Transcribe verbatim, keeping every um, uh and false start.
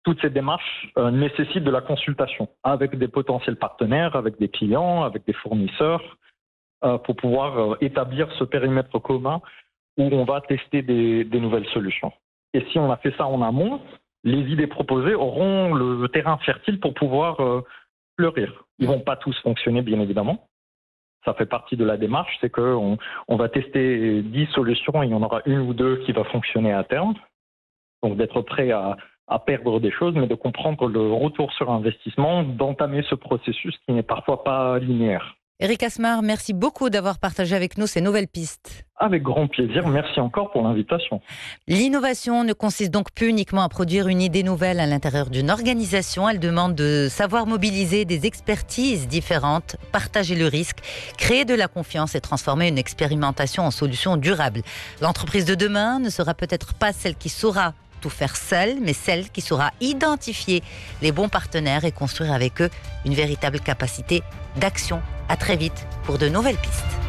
toutes ces démarches euh, nécessitent de la consultation avec des potentiels partenaires, avec des clients, avec des fournisseurs, euh, pour pouvoir euh, établir ce périmètre commun où on va tester des, des nouvelles solutions. Et si on a fait ça en amont, les idées proposées auront le terrain fertile pour pouvoir euh, fleurir. Ils ne vont pas tous fonctionner, bien évidemment. Ça fait partie de la démarche, c'est qu'on on va tester dix solutions et il y en aura une ou deux qui va fonctionner à terme. Donc d'être prêt à, à perdre des choses, mais de comprendre le retour sur investissement, d'entamer ce processus qui n'est parfois pas linéaire. Éric Asmar, merci beaucoup d'avoir partagé avec nous ces nouvelles pistes. Avec grand plaisir, merci encore pour l'invitation. L'innovation ne consiste donc plus uniquement à produire une idée nouvelle à l'intérieur d'une organisation, elle demande de savoir mobiliser des expertises différentes, partager le risque, créer de la confiance et transformer une expérimentation en solution durable. L'entreprise de demain ne sera peut-être pas celle qui saura tout faire seule, mais celle qui saura identifier les bons partenaires et construire avec eux une véritable capacité d'action. À très vite pour de nouvelles pistes.